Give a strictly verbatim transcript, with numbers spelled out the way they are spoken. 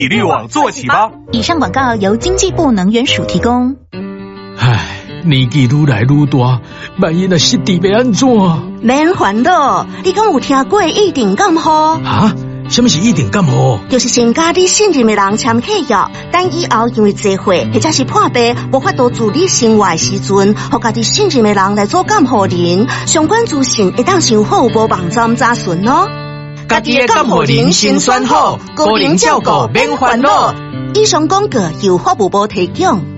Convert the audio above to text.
以滤网做起吧。 以上广告由经济部能源署提供。 唉，年纪愈来愈大，万一若失智要安怎？ 免烦恼，你敢有听过一定感冒？ 啊？什么是一定感冒？ 就是先甲你信任的人签契约，等以后因为聚会或者是破病无法度自理生活的时阵，互家己信任的人来做监护人。相关资讯会当上服务部网站查询哦。 家己的监护人先选好，个人照顾免烦恼。 以上广告由服务部提供。